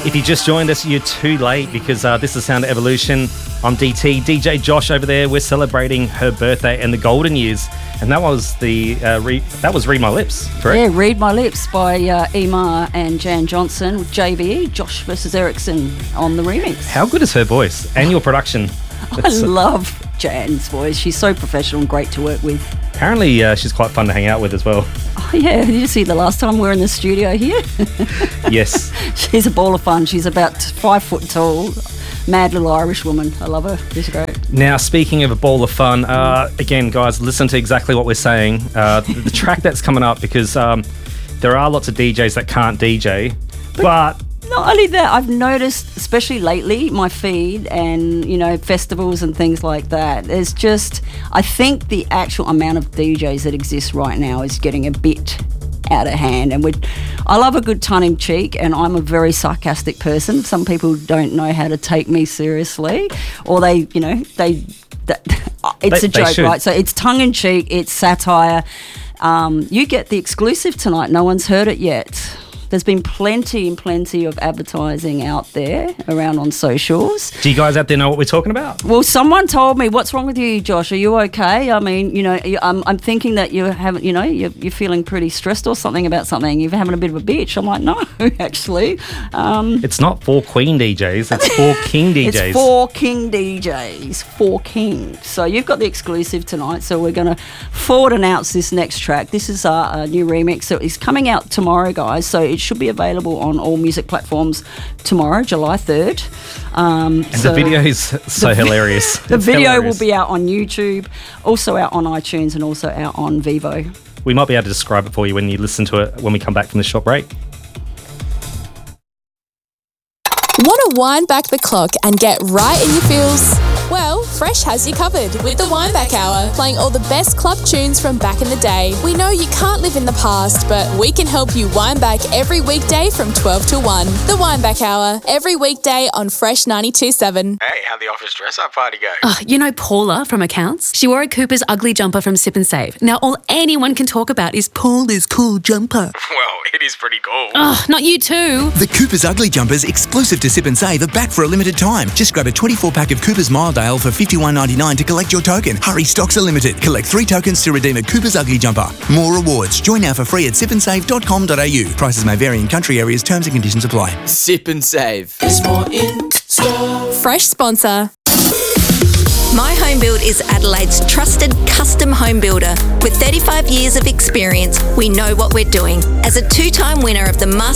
If you just joined us, you're too late because this is Sound Evolution. I'm DT. DJ Josh over there. We're celebrating her birthday and the golden years. And that was Read My Lips, correct? Yeah, Read My Lips by Emar and Jan Johnson with JVE, Josh versus Ericsson on the remix. How good is her voice and your production? I love Jan's voice. She's so professional and great to work with. Apparently, she's quite fun to hang out with as well. Oh, yeah. Did you see the last time we were in the studio here? Yes. She's a ball of fun. She's about 5 foot tall. Mad little Irish woman. I love her. She's great. Now, speaking of a ball of fun, again, guys, listen to exactly what we're saying. The track that's coming up, because there are lots of DJs that can't DJ, but not only that, I've noticed, especially lately, my feed and, festivals and things like that, there's just, I think the actual amount of DJs that exist right now is getting a bit out of hand. And I love a good tongue-in-cheek, and I'm a very sarcastic person. Some people don't know how to take me seriously, or it's a joke, right? So it's tongue-in-cheek, it's satire. You get the exclusive tonight. No one's heard it yet. There's been plenty of advertising out there around on socials. Do you guys out there know what we're talking about? Well, someone told me, what's wrong with you, Josh? Are you okay? I mean, I'm thinking that you haven't, you're feeling pretty stressed or something about something. You're having a bit of a bitch. I'm like, no, actually. It's not 4 Queen DJs. It's 4 King DJs. It's 4 King DJs. 4 Kings. So you've got the exclusive tonight. So we're going to forward announce this next track. This is a new remix. So it's coming out tomorrow, guys. So it should be available on all music platforms tomorrow, July 3rd. The video is so hilarious. The video will be out on YouTube, also out on iTunes, and also out on Vivo. We might be able to describe it for you when you listen to it when we come back from the short break. Want to wind back the clock and get right in your feels? Well, Fresh has you covered with the Wind Back Hour, playing all the best club tunes from back in the day. We know you can't live in the past, but we can help you wind back every weekday from 12 to 1. The Wind Back Hour, every weekday on Fresh 92.7. Hey, how'd the office dress-up party go? Oh, you know Paula from accounts? She wore a Cooper's ugly jumper from Sip and Save. Now all anyone can talk about is Paula's cool jumper. Well, it is pretty cool. Oh, not you too. The Cooper's Ugly Jumpers, exclusive to Sip and Save, are back for a limited time. Just grab a 24-pack of Cooper's Mildale for $51.99 to collect your token. Hurry, stocks are limited. Collect 3 tokens to redeem a Cooper's Ugly Jumper. More rewards. Join now for free at sipandsave.com.au. Prices may vary in country areas. Terms and conditions apply. Sip and Save. There's more in store. Fresh sponsor. My Home Build is Adelaide's trusted custom home builder. With 35 years of experience, we know what we're doing. As a 2-time winner of the Master